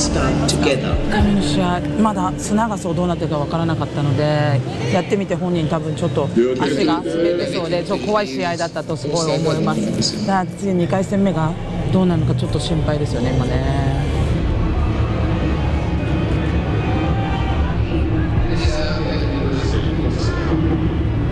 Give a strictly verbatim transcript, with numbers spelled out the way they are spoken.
start together? いっかいめの試合、まだ砂がそうどうなってるか分からなかったので、やってみて本人多分ちょっと足が滑ってそうで、ちょっと怖い試合だったとすごい思います。だから次にかい戦目がどうなるのかちょっと心配ですよね、今ね。